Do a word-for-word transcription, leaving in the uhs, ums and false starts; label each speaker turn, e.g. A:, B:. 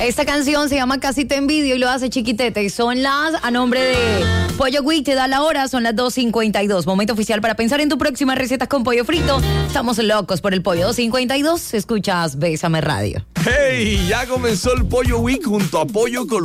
A: Esta canción se llama Casi te envidio y lo hace Chiquitete. Y son las, a nombre de Pollo Week, te da la hora, son las dos cincuenta y dos. Momento oficial para pensar en tu próxima receta con pollo frito. Estamos locos por el pollo. dos cincuenta y dos, escuchas Bésame Radio.
B: ¡Hey! Ya comenzó el Pollo Week junto a Pollo Colombia.